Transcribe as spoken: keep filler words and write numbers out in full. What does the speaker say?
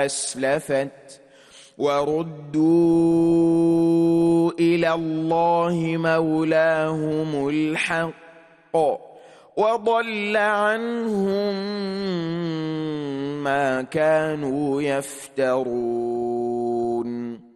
أسلفت وردوا إلى الله مولاهم الحق وضل عنهم ما كانوا يفترون